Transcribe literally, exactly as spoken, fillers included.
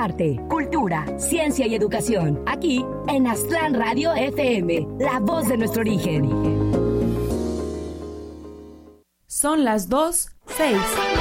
arte, cultura, ciencia y educación. Aquí en Aztlán Radio F M, la voz de nuestro origen. Son las dos, seis.